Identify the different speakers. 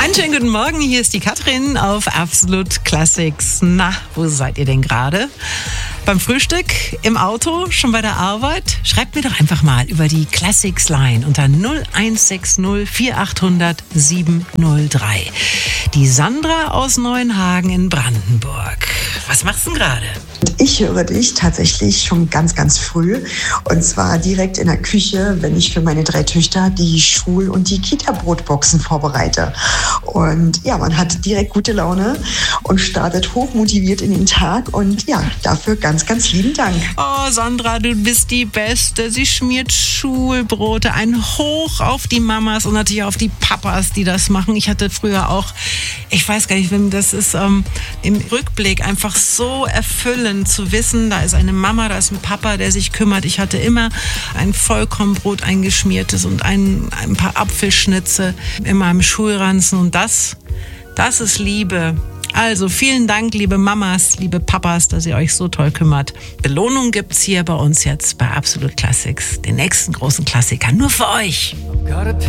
Speaker 1: Einen schönen guten Morgen, hier ist die Katrin auf Absolut Classics. Na, wo seid ihr denn gerade? Beim Frühstück, im Auto, schon bei der Arbeit? Schreibt mir doch einfach mal über die Classics Line unter 0160 4800 703. Die Sandra aus Neuenhagen in Brandenburg. Was machst du denn gerade?
Speaker 2: Ich höre dich tatsächlich schon ganz, ganz früh. Und zwar direkt in der Küche, wenn ich für meine 3 Töchter die Schul- und die Kita-Brotboxen vorbereite. Und ja, man hat direkt gute Laune und startet hochmotiviert in den Tag. Und ja, dafür ganz, ganz lieben Dank.
Speaker 1: Oh, Sandra, du bist die Beste. Sie schmiert Schulbrote. Ein Hoch auf die Mamas und natürlich auf die Papas, die das machen. Ich hatte früher auch, ich weiß gar nicht, das ist im Rückblick einfach so erfüllend zu wissen, da ist eine Mama, da ist ein Papa, der sich kümmert. Ich hatte immer ein Vollkornbrot, ein geschmiertes und ein paar Apfelschnitze in meinem Schulranzen. Und das ist Liebe. Also vielen Dank, liebe Mamas, liebe Papas, dass ihr euch so toll kümmert. Belohnung gibt's hier bei uns jetzt bei Absolut Classics, den nächsten großen Klassiker, nur für euch.